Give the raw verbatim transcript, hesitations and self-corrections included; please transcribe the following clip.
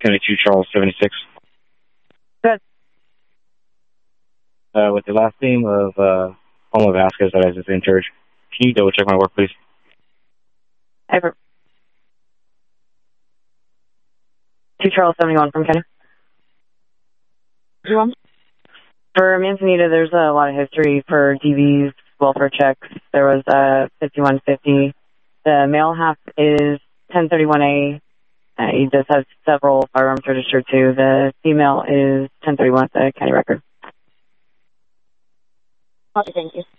County two, Charles, seventy-six. Good. Uh, with the last name of uh, Palma Vasquez that I just entered. Can you double check my work, please? Ever. two Charles seventy-one from Kenny. You want? For Manzanita, there's a lot of history for D Bs, welfare checks. There was a fifty-one fifty. The male half is ten thirty-one A. Uh, he does have several firearms registered too. The female is ten thirty-one at the county record. Okay, thank you.